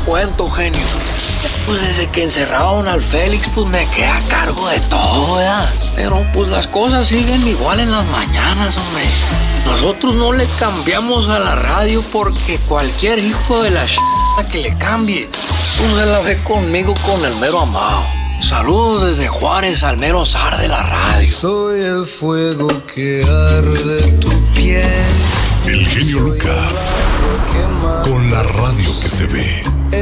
cuento, genio. Pues desde que encerraron al Félix, pues me quedé a cargo de todo, ¿verdad? Pero pues las cosas siguen igual en las mañanas, hombre. Nosotros no le cambiamos a la radio porque cualquier hijo de la que le cambie, pues se la ve conmigo con el mero amado. Saludos desde Juárez al mero zar de la radio. Soy el fuego que arde tu piel. El genio Lucas, con la radio que se ve.